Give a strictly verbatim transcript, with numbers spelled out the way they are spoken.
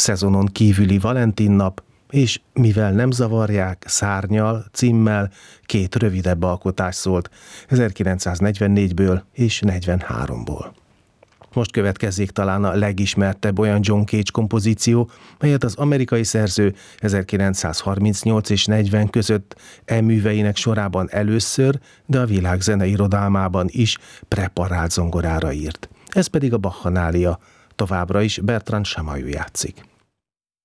Szezonon kívüli Valentin nap, és Mivel nem zavarják, Szárnnyal címmel két rövidebb alkotás szólt ezerkilencszáznegyvennégyből és negyvenháromból. Most következzék talán a legismertebb olyan John Cage kompozíció, melyet az amerikai szerző ezerkilencszázharmincnyolc és negyven között e műveinek sorában először, de a világ zeneirodalmában is preparált zongorára írt. Ez pedig a Bacchanalia, továbbra is Bertrand Chamayou játszik.